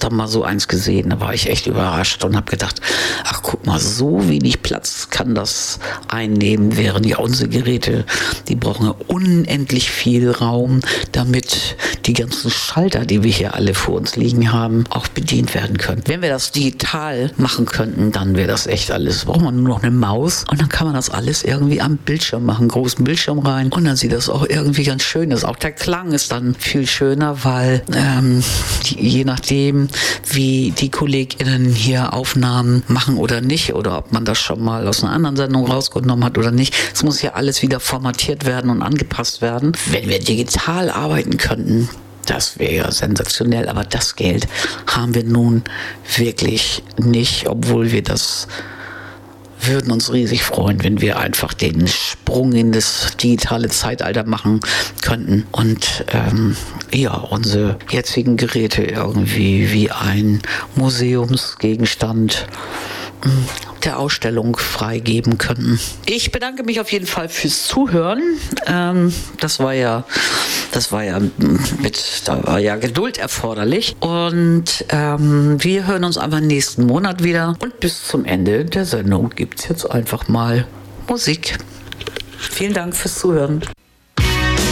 da mal so eins gesehen, da war ich echt überrascht und habe gedacht, ach guck mal, so wenig Platz kann das einnehmen, während ja unsere Geräte, die brauchen ja unendlich viel Raum, damit die ganzen Schalter, die wir hier alle vor uns liegen haben, auch bedient werden können. Wenn wir das digital machen könnten, dann wäre das echt alles. Braucht man nur noch eine Maus und dann kann man das alles irgendwie am Bildschirm machen, großen Bildschirm rein und dann sieht das auch irgendwie ganz schön aus. Auch der Klang ist dann viel schöner, weil je nachdem, wie die KollegInnen hier Aufnahmen machen oder nicht oder ob man das schon mal aus einer anderen Sendung rausgenommen hat oder nicht, es muss ja alles wieder formatiert werden und angepasst werden. Wenn wir digital arbeiten könnten, das wäre ja sensationell, aber das Geld haben wir nun wirklich nicht, obwohl wir das würden uns riesig freuen, wenn wir einfach den Sprung in das digitale Zeitalter machen könnten und unsere jetzigen Geräte irgendwie wie ein Museumsgegenstand der Ausstellung freigeben könnten. Ich bedanke mich auf jeden Fall fürs Zuhören. Da war ja Geduld erforderlich. Und wir hören uns einfach nächsten Monat wieder. Und bis zum Ende der Sendung gibt es jetzt einfach mal Musik. Vielen Dank fürs Zuhören.